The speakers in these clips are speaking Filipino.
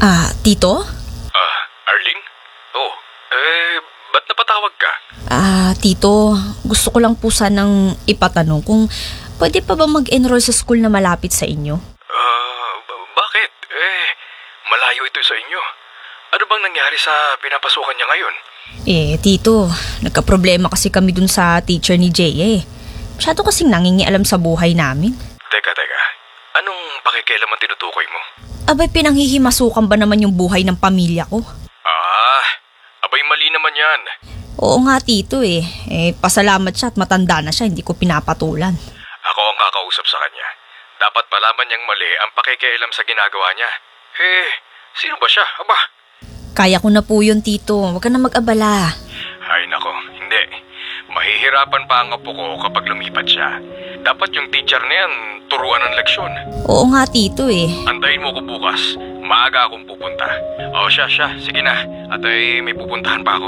Tito? Arling? Oh, ba't napatawag ka? Tito, gusto ko lang po sanang ipatanong kung pwede pa ba mag-enroll sa school na malapit sa inyo? Bakit? Malayo ito sa inyo. Ano bang nangyari sa pinapasukan niya ngayon? Tito, nagka-problema kasi kami dun sa teacher ni Jay. Masyado kasing nangingialam sa buhay namin. Teka. Anong pakikialaman tinutukoy mo? Abay, pinanghihimasukan ba naman yung buhay ng pamilya ko? Abay mali naman yan. Oo nga, Tito pasalamat siya at matanda na siya, hindi ko pinapatulan. Ako ang kakausap sa kanya. Dapat malaman niyang mali ang pakikialam sa ginagawa niya. Sino ba siya? Aba? Kaya ko na po yun, Tito. Huwag ka na mag-abala. Ay nako, hindi. Mahihirapan pa ang apo ko kapag lumipat siya. Dapat yung teacher na yan turuan ng leksyon. Oo nga, Tito Antayin mo ko bukas. Maaga akong pupunta. Siya. Sige na. At may pupuntahan pa ako.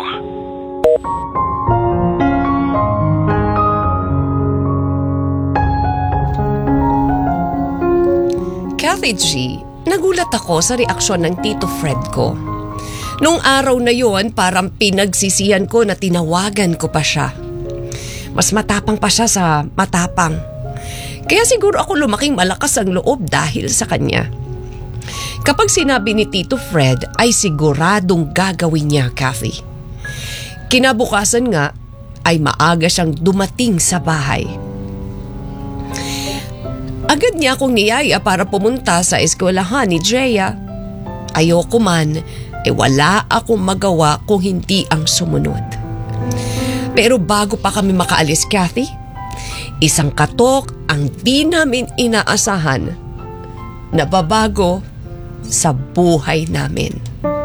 Kathy G, nagulat ako sa reaksyon ng Tito Fred ko. Nung araw na yon, parang pinagsisihan ko na tinawagan ko pa siya. Mas matapang pa siya sa matapang. Kaya siguro ako lumaking malakas ang loob dahil sa kanya. Kapag sinabi ni Tito Fred ay siguradong gagawin niya, Kathy. Kinabukasan nga ay maaga siyang dumating sa bahay. Agad niya akong niyaya para pumunta sa eskwelahan ni Drea. Ayoko man, wala akong magawa kung hindi ang sumunod. Pero bago pa kami makaalis, Kathy, isang katok ang di namin inaasahan na babago sa buhay namin.